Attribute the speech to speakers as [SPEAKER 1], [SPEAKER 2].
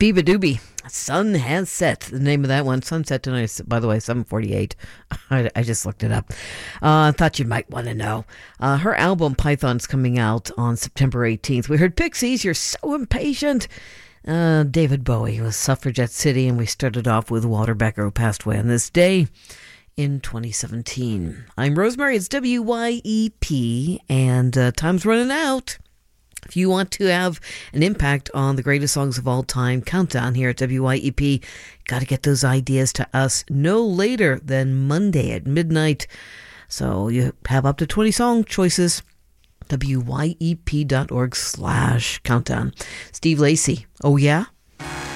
[SPEAKER 1] Biba Doobie. Sun has set. The name of that one. Sunset tonight, by the way, 7:48. I just looked it up. Thought you might want to know. Her album Python's coming out on September 18th. We heard Pixies, You're So Impatient. David Bowie was Suffragette City, and we started off with Walter Becker, who passed away on this day in 2017. I'm Rosemary. It's WYEP, and time's running out. If you want to have an impact on the greatest songs of all time, countdown here at WYEP, got to get those ideas to us no later than Monday at midnight. So you have up to 20 song choices. WYEP.org/countdown. Steve Lacy. Oh, yeah?